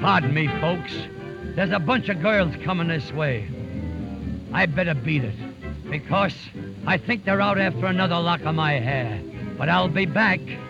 Pardon me, folks. There's a bunch of girls coming this way. I better beat it, because I think they're out after another lock of my hair. But I'll be back.